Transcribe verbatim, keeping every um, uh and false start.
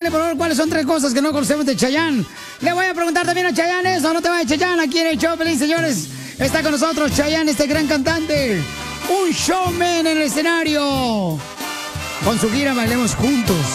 dígale por favor cuáles son tres cosas que no conocemos de Chayanne. Le voy a preguntar también a Chayanne eso, no te vayas Chayanne, aquí en el show, feliz señores. Está con nosotros Chayanne, este gran cantante. Un showman en el escenario. Con su gira Bailemos Juntos.